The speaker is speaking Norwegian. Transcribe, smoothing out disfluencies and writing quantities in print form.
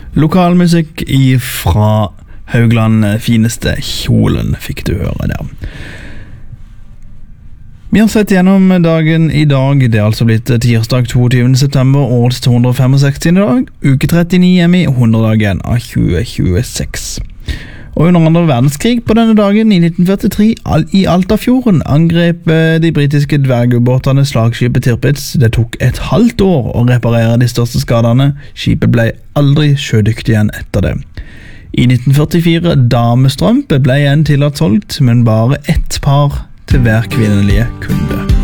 Lokalmusikk fra Haugland, fineste kjolen fikk du høre der. Vi har sett gjennom dagen i dag, det er altså blitt tirsdag 22. september, årets 265. dag, uke 39 i 100-dagen av 2026. Og under andre verdenskrig på denne dagen i 1943 i Altafjorden angrep de britiske dvergubåtene slagskipet Tirpitz. Det tok et halvt år å reparere de største skadene. Skipet ble aldri sjødyktig igjen etter det. I 1944 damestrømpe ble igjen tillatt solgt, men bare ett par til hver kvinnelige kunde.